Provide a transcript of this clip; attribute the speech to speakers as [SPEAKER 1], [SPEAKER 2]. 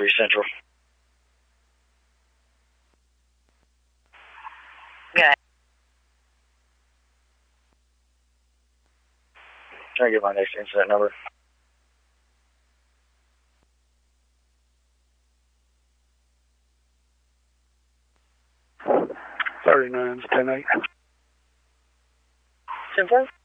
[SPEAKER 1] 3 Central.
[SPEAKER 2] Good.
[SPEAKER 1] Try to get my next incident number.
[SPEAKER 3] $39's 10-8.
[SPEAKER 2] 10-4?